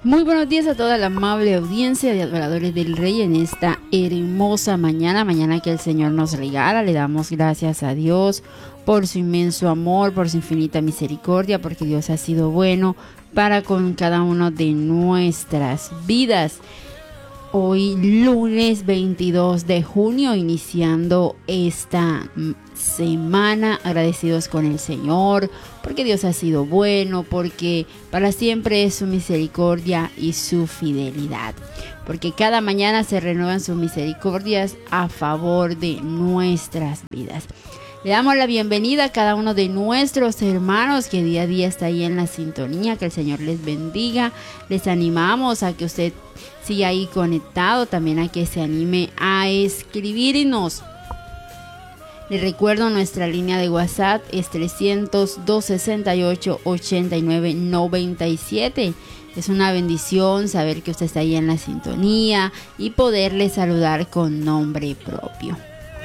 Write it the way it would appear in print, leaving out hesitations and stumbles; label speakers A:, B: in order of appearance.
A: Muy buenos días a toda la amable audiencia de adoradores del Rey en esta hermosa mañana que el Señor nos regala. Le damos gracias a Dios por su inmenso amor, por su infinita misericordia, porque Dios ha sido bueno para con cada uno de nuestras vidas. Hoy lunes 22 de junio, iniciando esta semana, agradecidos con el Señor, porque Dios ha sido bueno, porque para siempre es su misericordia y su fidelidad, porque cada mañana se renuevan sus misericordias a favor de nuestras vidas. Le damos la bienvenida a cada uno de nuestros hermanos que día a día está ahí en la sintonía. Que el Señor les bendiga. Les animamos a que usted siga ahí conectado, también a que se anime a escribirnos. Les recuerdo, nuestra línea de WhatsApp es 300-268-8997. Es una bendición saber que usted está ahí en la sintonía y poderle saludar con nombre propio.